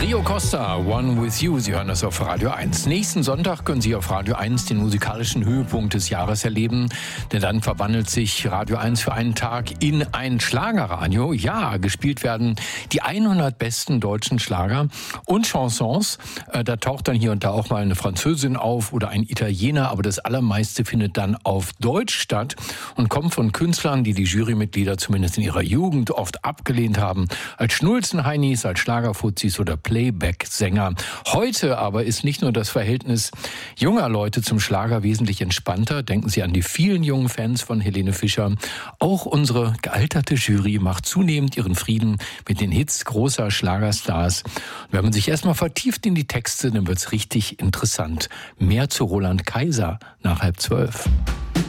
Rio Costa, One With You, Sie hören das auf Radio 1. Nächsten Sonntag können Sie auf Radio 1 den musikalischen Höhepunkt des Jahres erleben, denn dann verwandelt sich Radio 1 für einen Tag in ein Schlagerradio. Ja, gespielt werden die 100 besten deutschen Schlager und Chansons. Da taucht dann hier und da auch mal eine Französin auf oder ein Italiener, aber das Allermeiste findet dann auf Deutsch statt und kommt von Künstlern, die die Jurymitglieder zumindest in ihrer Jugend oft abgelehnt haben, als Schnulzenheinis, als Schlagerfuzis oder Playback-Sänger. Heute aber ist nicht nur das Verhältnis junger Leute zum Schlager wesentlich entspannter. Denken Sie an die vielen jungen Fans von Helene Fischer. Auch unsere gealterte Jury macht zunehmend ihren Frieden mit den Hits großer Schlagerstars. Und wenn man sich erstmal vertieft in die Texte, dann wird's richtig interessant. Mehr zu Roland Kaiser nach 11:30.